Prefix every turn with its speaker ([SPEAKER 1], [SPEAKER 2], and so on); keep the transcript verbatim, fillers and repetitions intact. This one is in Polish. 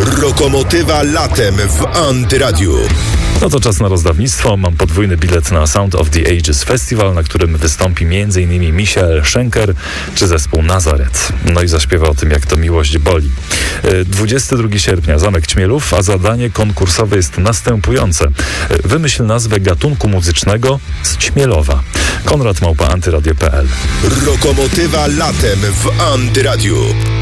[SPEAKER 1] Rokomotywa latem w Antyradiu.
[SPEAKER 2] No to czas na rozdawnictwo. Mam podwójny bilet na Sound of the Ages Festival, na którym wystąpi między innymi Michael Schenker czy zespół Nazaret. No i zaśpiewa o tym, jak to miłość boli. dwudziestego drugiego sierpnia Zamek Ćmielów, a zadanie konkursowe jest następujące. Wymyśl nazwę gatunku muzycznego z Ćmielowa. Konrad Małpa Antyradio kropka pe el.
[SPEAKER 1] Rokomotywa latem w Antyradiu.